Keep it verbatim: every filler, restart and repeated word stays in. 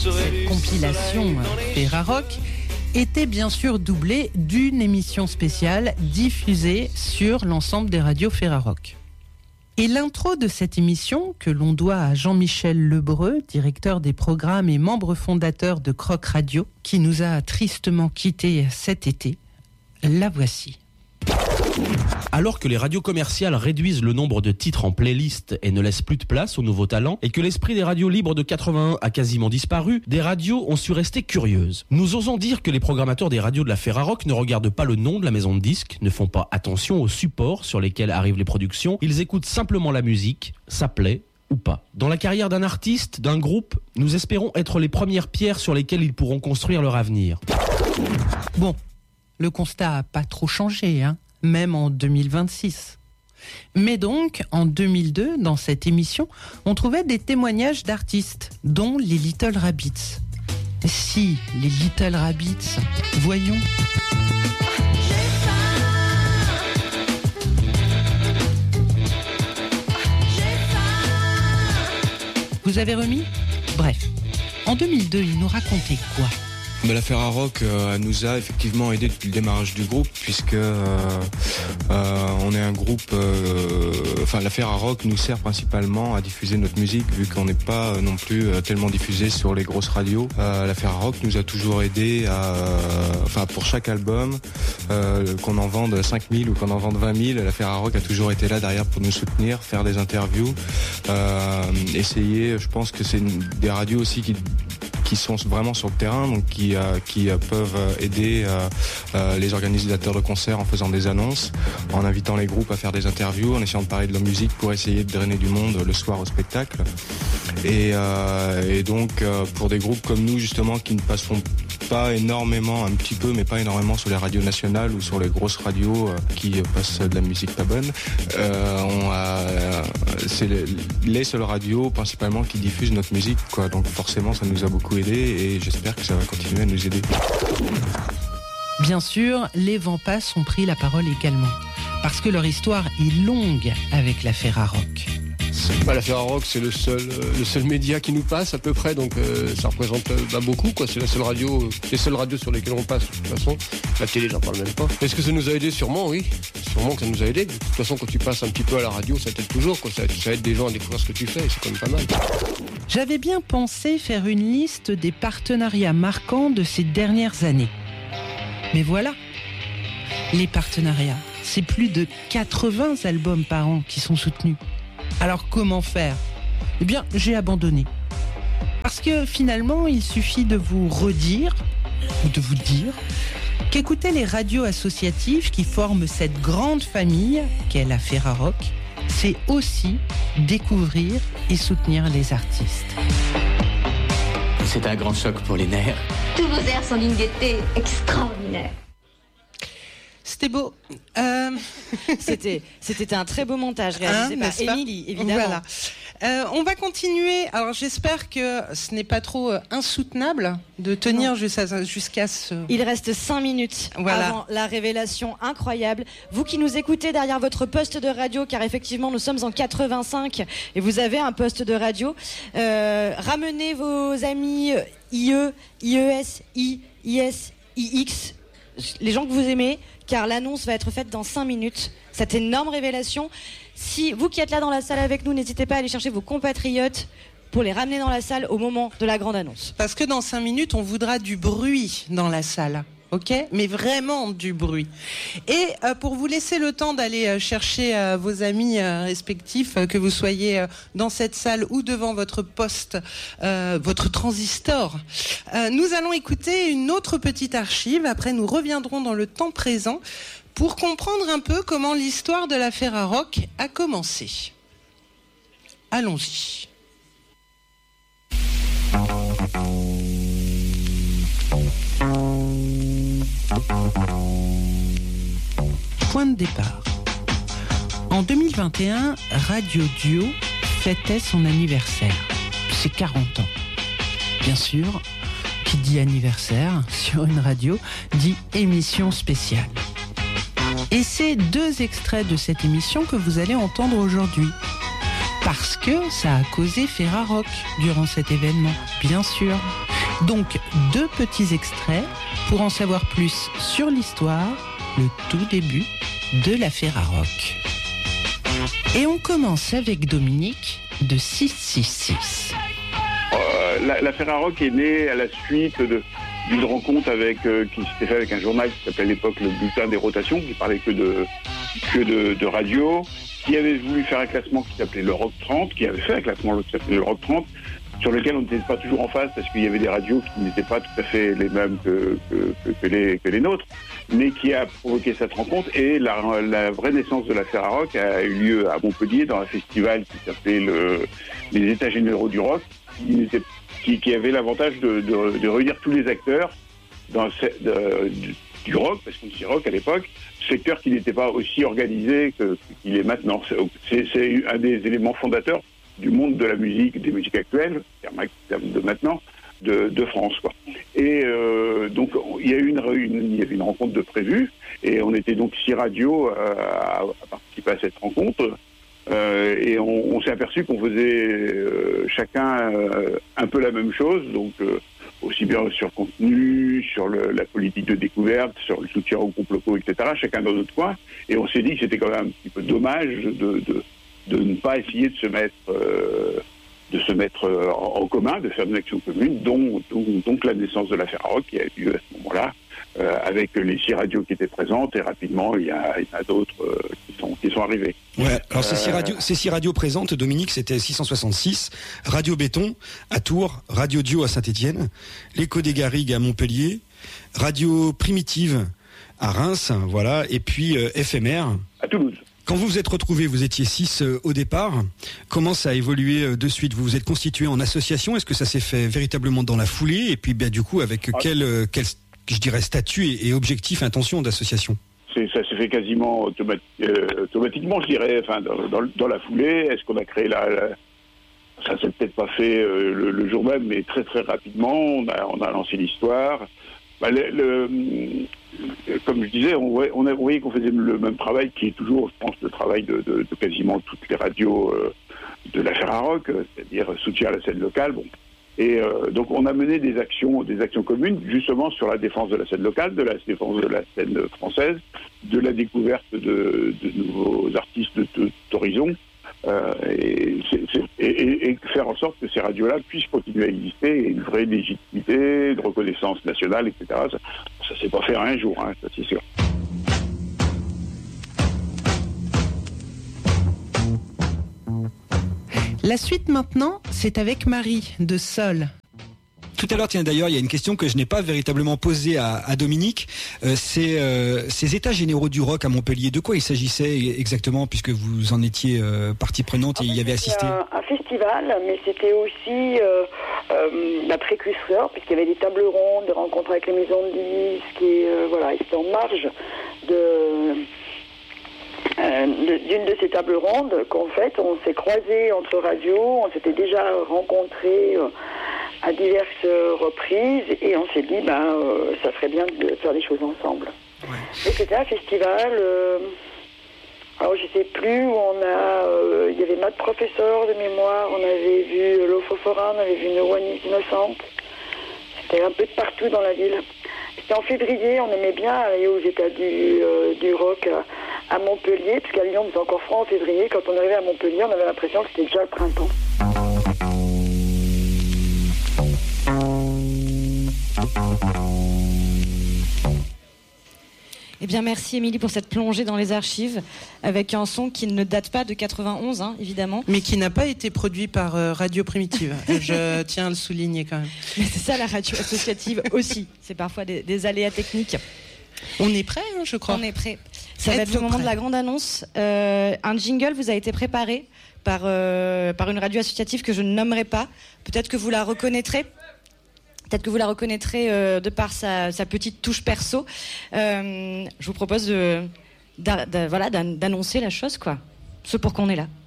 Cette compilation Ferrarock était bien sûr doublée d'une émission spéciale diffusée sur l'ensemble des radios Ferrarock. Et l'intro de cette émission, que l'on doit à Jean-Michel Lebreu, directeur des programmes et membre fondateur de Croc Radio, qui nous a tristement quittés cet été, la voici. Alors que les radios commerciales réduisent le nombre de titres en playlist et ne laissent plus de place aux nouveaux talents, et que l'esprit des radios libres de quatre-vingt-un a quasiment disparu, des radios ont su rester curieuses. Nous osons dire que les programmateurs des radios de la Ferrarock ne regardent pas le nom de la maison de disques, ne font pas attention aux supports sur lesquels arrivent les productions, ils écoutent simplement la musique, ça plaît ou pas. Dans la carrière d'un artiste, d'un groupe, nous espérons être les premières pierres sur lesquelles ils pourront construire leur avenir. Bon, le constat n'a pas trop changé, hein, même en deux mille vingt-six. Mais donc, en deux mille deux, dans cette émission, on trouvait des témoignages d'artistes, dont les Little Rabbits. Si, les Little Rabbits, voyons. Vous avez remis ? Bref, en deux mille deux, ils nous racontaient quoi ? Mais la Ferrarock euh, nous a effectivement aidé depuis le démarrage du groupe, puisque euh, euh, on est un groupe. Euh, enfin, la Ferrarock nous sert principalement à diffuser notre musique, vu qu'on n'est pas euh, non plus euh, tellement diffusé sur les grosses radios. Euh, la Ferrarock nous a toujours aidé à, euh, enfin, pour chaque album, euh, qu'on en vende cinq mille ou qu'on en vende vingt mille, la Ferrarock a toujours été là derrière pour nous soutenir, faire des interviews, euh, essayer. Je pense que c'est une, des radios aussi qui qui sont vraiment sur le terrain, donc qui, euh, qui euh, peuvent aider euh, euh, les organisateurs de concerts en faisant des annonces, en invitant les groupes à faire des interviews, en essayant de parler de leur musique pour essayer de drainer du monde le soir au spectacle. Et, euh, et donc euh, pour des groupes comme nous justement qui ne passeront pas énormément, un petit peu, mais pas énormément sur les radios nationales ou sur les grosses radios euh, qui passent de la musique pas bonne, euh, on a, euh, c'est les, les seules radios principalement qui diffusent notre musique, quoi. Donc forcément ça nous a beaucoup aidé et j'espère que ça va continuer à nous aider. Bien sûr, les Vampas ont pris la parole également, parce que leur histoire est longue avec la Ferrarock. Bah, la Ferrarock, c'est le seul, euh, le seul média qui nous passe à peu près, donc euh, ça représente euh, bah, beaucoup, quoi. C'est la seule radio, euh, les seules radios sur lesquelles on passe. De toute façon, la télé, j'en parle même pas. Est-ce que ça nous a aidé ? Sûrement, oui. Sûrement que ça nous a aidé. De toute façon, quand tu passes un petit peu à la radio, ça t'aide toujours, quoi. Ça, ça aide des gens à découvrir ce que tu fais. C'est quand même pas mal. J'avais bien pensé faire une liste des partenariats marquants de ces dernières années. Mais voilà, les partenariats, c'est plus de quatre-vingts albums par an qui sont soutenus. Alors comment faire ? Eh bien, j'ai abandonné. Parce que finalement, il suffit de vous redire, ou de vous dire, qu'écouter les radios associatives qui forment cette grande famille qu'est la Ferrarock, c'est aussi découvrir et soutenir les artistes. C'est un grand choc pour les nerfs. Tous vos airs sont d'une gaieté extraordinaire. C'était beau. Euh... C'était, c'était un très beau montage réalisé hein, par Émilie, évidemment. Voilà. Euh, on va continuer. Alors j'espère que ce n'est pas trop euh, insoutenable de tenir jusqu'à, jusqu'à ce... Il reste cinq minutes voilà. avant la révélation incroyable. Vous qui nous écoutez derrière votre poste de radio, car effectivement nous sommes en quatre-vingt-cinq et vous avez un poste de radio, euh, ramenez vos amis I E, I E S, I, I S, I X, les gens que vous aimez, car l'annonce va être faite dans cinq minutes. Cette énorme révélation. Si vous qui êtes là dans la salle avec nous, n'hésitez pas à aller chercher vos compatriotes pour les ramener dans la salle au moment de la grande annonce. Parce que dans cinq minutes, on voudra du bruit dans la salle. Ok, mais vraiment du bruit. Et euh, pour vous laisser le temps d'aller euh, chercher euh, vos amis euh, respectifs, euh, que vous soyez euh, dans cette salle ou devant votre poste, euh, votre transistor, euh, nous allons écouter une autre petite archive. Après, nous reviendrons dans le temps présent pour comprendre un peu comment l'histoire de la Ferrarock a commencé. Allons-y. Point de départ. En deux mille vingt et un, Radio Duo fêtait son anniversaire. C'est quarante ans. Bien sûr, qui dit anniversaire sur une radio dit émission spéciale. Et c'est deux extraits de cette émission que vous allez entendre aujourd'hui. Parce que ça a causé Ferrarock durant cet événement, bien sûr. Donc, deux petits extraits pour en savoir plus sur l'histoire, le tout début de la Ferrarock. Et on commence avec Dominique de six six six. Euh, la, la Ferrarock est née à la suite de, d'une rencontre avec, euh, qui s'était fait avec un journal qui s'appelait à l'époque le Bulletin des Rotations, qui parlait que de, que de, de radio, qui avait voulu faire un classement qui s'appelait le Rock trente, qui avait fait un classement qui s'appelait le Rock trente, sur lequel on n'était pas toujours en face parce qu'il y avait des radios qui n'étaient pas tout à fait les mêmes que, que, que, que, les, que les nôtres, mais qui a provoqué cette rencontre. Et la, la vraie naissance de la Ferrarock a eu lieu à Montpellier dans un festival qui s'appelait le, les États généraux du rock, qui, était, qui, qui avait l'avantage de, de, de réunir tous les acteurs dans, de, du rock, parce qu'on disait rock à l'époque, secteur qui n'était pas aussi organisé que, qu'il est maintenant. C'est, c'est un des éléments fondateurs du monde de la musique, des musiques actuelles, de maintenant, de, de France, quoi. Et euh, donc il y a eu une, une, il y avait une rencontre de prévue, et on était donc six radios à, à participer à cette rencontre, euh, et on, on s'est aperçu qu'on faisait euh, chacun euh, un peu la même chose, donc euh, aussi bien sur le contenu, sur le, la politique de découverte, sur le soutien aux groupes locaux, et cetera, chacun dans notre coin, et on s'est dit que c'était quand même un petit peu dommage de, de de ne pas essayer de se mettre, euh, de se mettre euh, en, en commun, de faire une action commune, dont, dont donc la naissance de la Ferrarock qui a eu lieu à ce moment-là, euh, avec les six radios qui étaient présentes, et rapidement il y, a, il y en a d'autres euh, qui sont qui sont arrivés. Ouais. Alors ces six radios, ces six radios présentes, Dominique, c'était six cent soixante-six, Radio Béton à Tours, Radio Dio à Saint-Étienne, l'Écho des Garrigues à Montpellier, Radio Primitive à Reims, voilà, et puis euh, F M R à Toulouse. Quand vous vous êtes retrouvés, vous étiez six euh, au départ. Comment ça a évolué euh, de suite? Vous vous êtes constitué en association? Est-ce que ça s'est fait véritablement dans la foulée? Et puis, bah, du coup, avec ah. quel, euh, quel, je dirais, statut et, et objectif, intention d'association? C'est, ça s'est fait quasiment automati- euh, automatiquement, je dirais, enfin, dans, dans, dans la foulée. Est-ce qu'on a créé la... la... Ça s'est peut-être pas fait euh, le, le jour même, mais très très rapidement, on a, on a lancé l'histoire. Bah, le, le, comme je disais, on, on a voyé qu'on faisait le même travail qui est toujours, je pense, le travail de, de, de quasiment toutes les radios euh, de la Ferrarock, c'est-à-dire soutien à la scène locale. Bon. Et euh, donc on a mené des actions, des actions communes, justement sur la défense de la scène locale, de la défense de la scène française, de la découverte de, de nouveaux artistes d'horizon. Euh, et, c'est, c'est, et, et faire en sorte que ces radios-là puissent continuer à exister et une vraie légitimité, de reconnaissance nationale, et cetera. Ça, ça s'est pas fait en un jour, hein, ça c'est sûr. La suite maintenant, c'est avec Marie de Sol. Tout à l'heure, tiens, d'ailleurs, il y a une question que je n'ai pas véritablement posée à, à Dominique. Euh, c'est euh, ces états généraux du rock à Montpellier. De quoi il s'agissait exactement, puisque vous en étiez euh, partie prenante et y avez assisté? Un, un festival, mais c'était aussi euh, euh, la précurseur, puisqu'il y avait des tables rondes, des rencontres avec les maisons de disques, et euh, voilà, et c'était en marge de... Euh, d'une de ces tables rondes qu'en fait on s'est croisés entre radios, on s'était déjà rencontrés euh, à diverses reprises et on s'est dit ben euh, ça serait bien de faire des choses ensemble. Ouais. Et c'était un festival, euh, alors je sais plus où on a, euh, il y avait Matt Professor de mémoire, on avait vu Lofofora, on avait vu No One is Innocent. C'était un peu de partout dans la ville. C'était en février, on aimait bien aller aux états du, euh, du rock à, à Montpellier, parce qu'à Lyon, on faisait encore froid en février. Quand on arrivait à Montpellier, on avait l'impression que c'était déjà le printemps. Eh bien, merci Émilie pour cette plongée dans les archives avec un son qui ne date pas de quatre-vingt-onze, hein, évidemment. Mais qui n'a pas été produit par euh, Radio Primitive. Je tiens à le souligner quand même. Mais c'est ça la radio associative aussi. C'est parfois des, des aléas techniques. On est prêt, hein, je crois. On est prêt. Ça va être le moment prêt de la grande annonce. Euh, un jingle vous a été préparé par, euh, par une radio associative que je ne nommerai pas. Peut-être que vous la reconnaîtrez. Peut-être que vous la reconnaîtrez euh, de par sa, sa petite touche perso. Euh, je vous propose de, d'a, d'a, voilà, d'annoncer la chose, quoi. Ce pour qu'on est là.